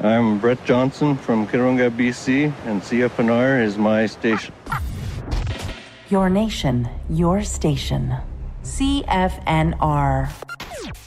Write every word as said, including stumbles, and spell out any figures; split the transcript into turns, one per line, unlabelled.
I'm Brett Johnson from Kirunga, B C, and C F N R is my station.
Your nation, your station. C F N R.